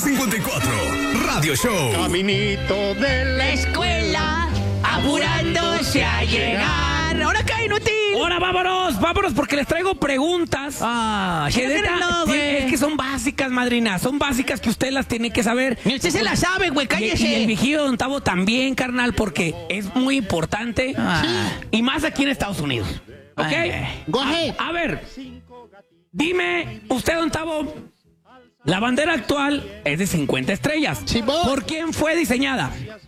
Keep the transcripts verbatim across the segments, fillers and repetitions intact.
cincuenta y cuatro Radio Show. Caminito de la escuela, apurándose a llegar. ¡Ahora qué, inútil! Ahora vámonos, vámonos, porque les traigo preguntas. Ah, que neta, no, sí, güey. es que son básicas, madrina. Son básicas que usted las tiene que saber. Ni usted se la sabe, güey, Y, cállese. y el vigío Don Tavo también, carnal, porque es muy importante. Ah. Y más aquí en Estados Unidos. ¿Ok? Ay. Go ahead. A, a ver, dime, usted, Don Tavo, la bandera actual es de cincuenta estrellas. Sí, vos. ¿Por quién fue diseñada?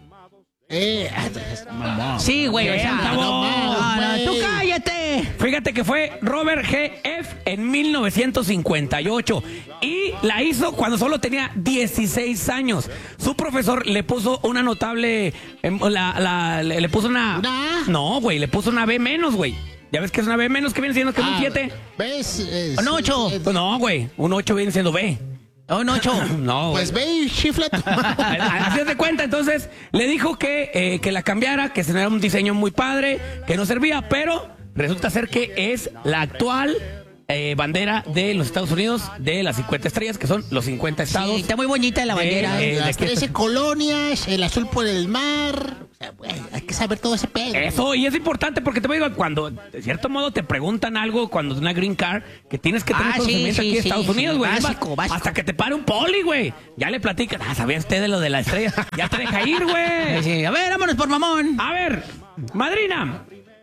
Eh, mamá. Sí, güey, o Bien, sea, Tavo. no, no, tú güey. cállate. Fíjate que fue Robert G. F. en mil novecientos cincuenta y ocho y la hizo cuando solo tenía dieciséis años. Su profesor le puso una notable, em, la, la- le, le puso una... ¿Una A? No, güey, le puso una B menos, güey. ¿Ya ves que es una B menos? Que viene siendo que es un Ah, siete. ¿Ves? Es- Un ocho. es- Pues no, güey, un ocho viene siendo B. Oh, no, ocho. No, Pues güey. ve y chifla tu madre. Así es de cuenta, entonces le dijo que, eh, que la cambiara, que era un diseño muy padre, que no servía, pero resulta ser que es la actual eh, bandera de los Estados Unidos de las cincuenta estrellas, que son los cincuenta estados. Sí, está muy bonita la de, bandera. eh, Las de que- trece colonias, el azul por el mar. O sea, güey, hay que saber todo ese pedo. Eso, y es importante porque te digo, cuando de cierto modo te preguntan algo, cuando es una green card, que tienes que tener Ah, sí, conocimiento sí, aquí en sí, Estados sí. Unidos, güey. Básico, Además, básico. hasta que te pare un poli, güey. Ya le platicas, ah, ¿sabía usted de lo de la estrella? Ya te deja ir, güey. Sí, sí. A ver, vámonos por mamón. A ver, madrina,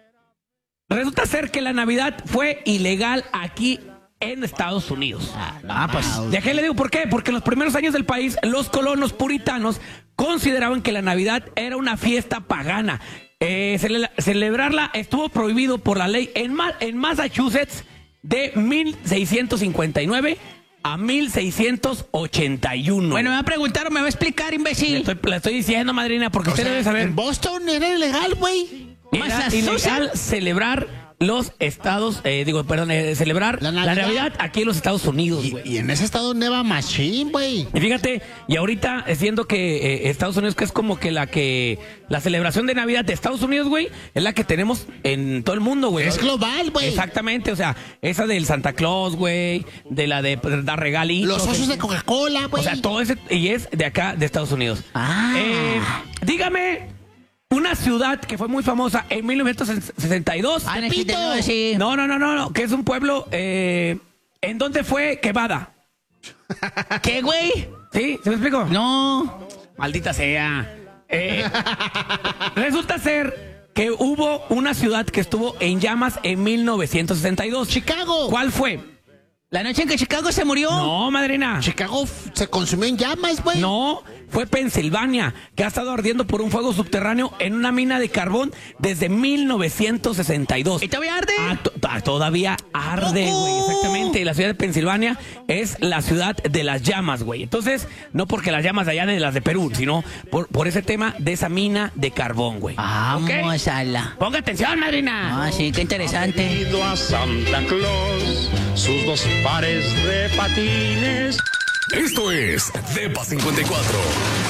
resulta ser que la Navidad fue ilegal aquí en Estados Unidos. Ah, pues. ¿De qué le digo por qué? Porque en los primeros años del país, los colonos puritanos consideraban que la Navidad era una fiesta pagana. Eh, cele- celebrarla estuvo prohibido por la ley en, Ma- en Massachusetts de mil seiscientos cincuenta y nueve a mil seiscientos ochenta y uno. Bueno, me va a preguntar o me va a explicar, le imbécil. estoy, le estoy diciendo, madrina, porque O usted sea, debe saber. En Boston era ilegal, güey. Era Massachusetts. ilegal celebrar los estados, eh, digo, perdón, eh, celebrar La la Navidad. Navidad. aquí en los Estados Unidos, Y, güey. y en ese estado neva machín, güey. Y fíjate, y ahorita eh, siendo que eh, Estados Unidos, que es como que la que la celebración de Navidad de Estados Unidos, güey, es la que tenemos en todo el mundo, güey. Es global, güey. Exactamente, o sea, esa del Santa Claus, güey, de la de pues, dar regalitos. Los osos de eh, Coca-Cola, güey. O sea, todo ese, y es de acá, de Estados Unidos. Ah. Eh, dígame una ciudad que fue muy famosa en mil novecientos sesenta y dos. Ah, Tepito. necesito decir. No, no, no, no, no, que es un pueblo, eh, ¿en dónde fue Quebrada? ¿Qué, güey? ¿Sí? ¿Se me explico? No. Maldita sea. Eh, resulta ser que hubo una ciudad que estuvo en llamas en mil novecientos sesenta y dos. Chicago. ¿Cuál fue? La noche en que Chicago se murió. No, madrina. Chicago f- se consumió en llamas, güey. No, fue Pensilvania, que ha estado ardiendo por un fuego subterráneo en una mina de carbón desde mil novecientos sesenta y dos. ¿Y todavía arde? Ah, to- ah, todavía arde, ¿Poco? güey, exactamente. La ciudad de Pensilvania es la ciudad de las llamas, güey. Entonces, no porque las llamas de allá de las de Perú, sino por, por ese tema de esa mina de carbón, güey. Vamos ¿Ok? a la. Ponga atención, madrina. Ah, sí, qué interesante. Pedido a Santa Claus sus dos pares de patines. Esto es Depa cincuenta y cuatro.